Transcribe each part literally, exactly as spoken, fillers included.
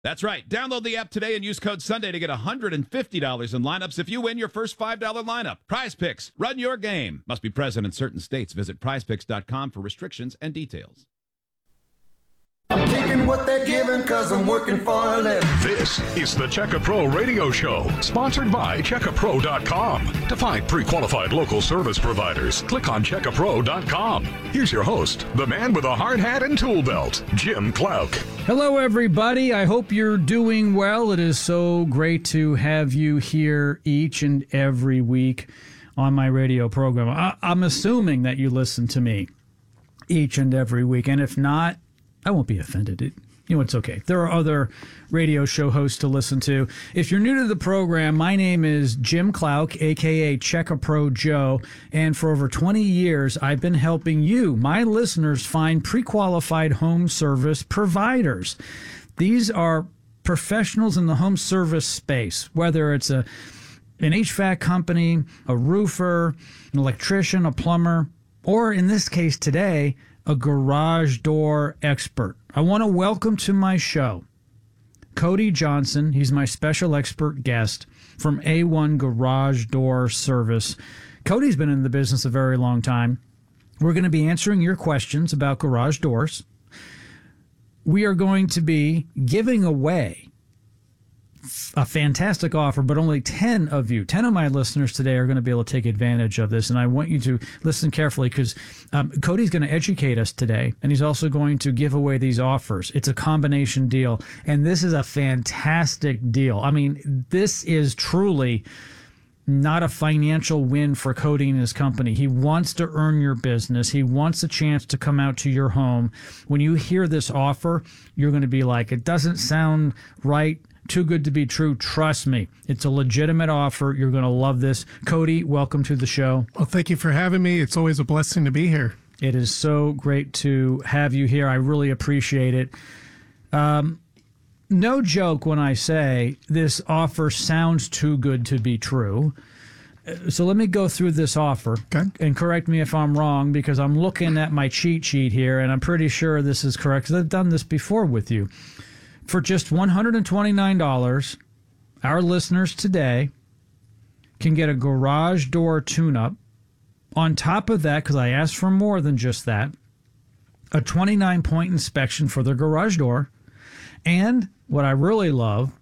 That's right. Download the app today and use code Sunday to get one hundred fifty dollars in lineups if you win your first five dollars lineup. Prize Picks. Run your game. Must be present in certain states. Visit prize picks dot com for restrictions and details. I'm taking what they're giving because I'm working for a living. This is the Checka Pro Radio Show, sponsored by Checka Pro dot com. To find pre-qualified local service providers, click on Checka Pro dot com. Here's your host, the man with a hard hat and tool belt, Jim Clouk. Hello, everybody. I hope you're doing well. It is so great to have you here each and every week on my radio program. I- I'm assuming that you listen to me each and every week, and if not, I won't be offended. It, you know, it's okay. There are other radio show hosts to listen to. If you're new to the program, my name is Jim Clouk, a k a. Checka Pro Joe, and for over twenty years, I've been helping you, my listeners, find pre-qualified home service providers. These are professionals in the home service space, whether it's a an H V A C company, a roofer, an electrician, a plumber, or in this case today, a garage door expert. I want to welcome to my show Cody Johnson. He's my special expert guest from A one Garage Door Service. Cody's been in the business a very long time. We're going to be answering your questions about garage doors. We are going to be giving away a fantastic offer, but only ten of you, ten of my listeners today are going to be able to take advantage of this. And I want you to listen carefully because um, Cody's going to educate us today, and he's also going to give away these offers. It's a combination deal, and this is a fantastic deal. I mean, this is truly not a financial win for Cody and his company. He wants to earn your business. He wants a chance to come out to your home. When you hear this offer, you're going to be like, it doesn't sound right. Too good to be true. Trust me. It's a legitimate offer. You're going to love this. Cody, welcome to the show. Well, thank you for having me. It's always a blessing to be here. It is so great to have you here. I really appreciate it. Um, no joke when I say this offer sounds too good to be true. So let me go through this offer. Okay. And correct me if I'm wrong, because I'm looking at my cheat sheet here, and I'm pretty sure this is correct because I've done this before with you. For just one hundred twenty-nine dollars, our listeners today can get a garage door tune-up. On top of that, because I asked for more than just that, a twenty-nine point inspection for their garage door. And what I really love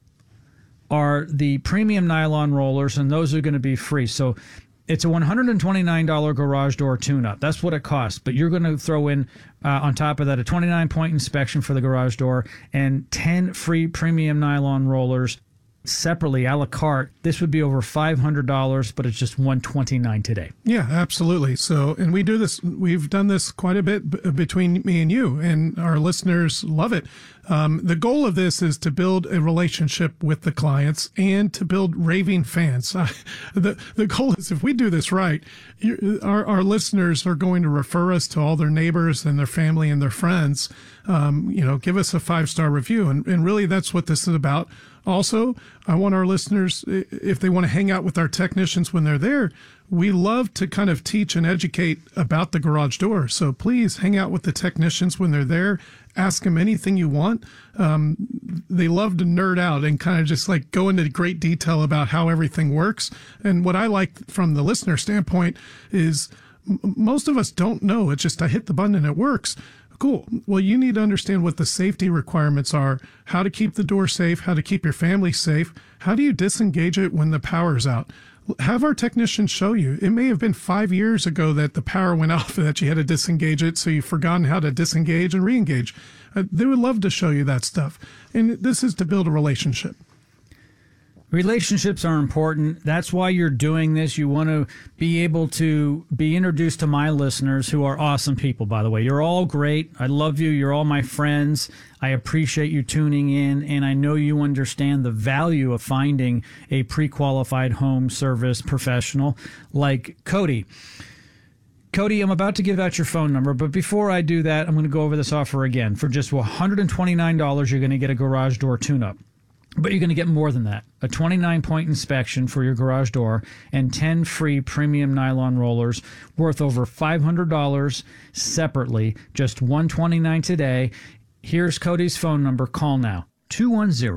are the premium nylon rollers, and those are going to be free. So it's a one hundred twenty-nine dollars garage door tune-up. That's what it costs. But you're going to throw in, uh, on top of that, a twenty-nine point inspection for the garage door and ten free premium nylon rollers separately, a la carte. This would be over five hundred dollars, but it's just one hundred twenty-nine dollars today. Yeah, absolutely. So, and we do this, we've done this quite a bit b- between me and you, and our listeners love it. Um, the goal of this is to build a relationship with the clients and to build raving fans. Uh, the the goal is, if we do this right, you, our, our listeners are going to refer us to all their neighbors and their family and their friends. Um, you know, give us a five-star review. And, and really, that's what this is about. Also, I want our listeners, if they want to hang out with our technicians when they're there, we love to kind of teach and educate about the garage door. So please hang out with the technicians when they're there. Ask them anything you want. Um, they love to nerd out and kind of just like go into great detail about how everything works. And what I like from the listener standpoint is m- most of us don't know. It's just I hit the button and it works. Cool. Well, you need to understand what the safety requirements are, how to keep the door safe, how to keep your family safe. How do you disengage it when the power's out? Have our technicians show you. It may have been five years ago that the power went off and that you had to disengage it, so you've forgotten how to disengage and re-engage. Uh, they would love to show you that stuff. And this is to build a relationship. Relationships are important. That's why you're doing this. You want to be able to be introduced to my listeners, who are awesome people, by the way. You're all great. I love you. You're all my friends. I appreciate you tuning in, and I know you understand the value of finding a pre-qualified home service professional like Cody. Cody, I'm about to give out your phone number, but before I do that, I'm going to go over this offer again. For just one hundred twenty-nine dollars, you're going to get a garage door tune-up. But you're going to get more than that. A twenty-nine point inspection for your garage door and ten free premium nylon rollers worth over five hundred dollars separately. Just one hundred twenty-nine dollars today. Here's Cody's phone number. Call now. two one zero